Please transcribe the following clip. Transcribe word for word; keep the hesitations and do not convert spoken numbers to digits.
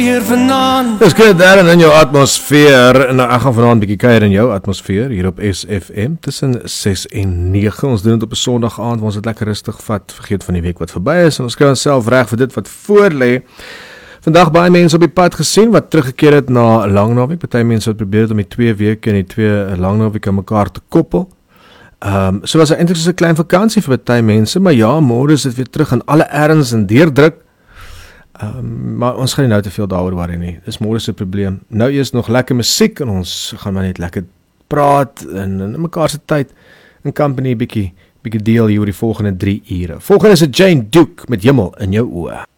hier vanaand. Dis goed, Darren, in jou atmosfeer. Nou, ek gaan vanaand 'n bietjie kuier in jou atmosfeer hier op S F M tussen ses en nege. Ons doen dit op 'n Sondag aand waar ons dit lekker rustig vat, vergeet van die week wat verby is en ons kry onsself reg vir dit wat voor lê. Vandag baie mense op die pad gesien wat teruggekeer het na 'n lang naweek. Party mense het probeer om die twee weke en die twee lang naweek aan mekaar te koppel. Ehm um, so was dit eintlik so 'n klein vakansie vir baie mense, maar ja, môre is dit weer terug in alle erns en deurdruk. Um, maar ons gaan nie nou te veel daaroor worry nie. Dis môre se probleem. Nou eers nog lekker musiek en ons gaan maar net lekker praat en in mekaar se tyd in company bietjie bietjie deel hier oor die volgende drie ure. Volgende is 'n Jane Duke met Hemel in jou oë.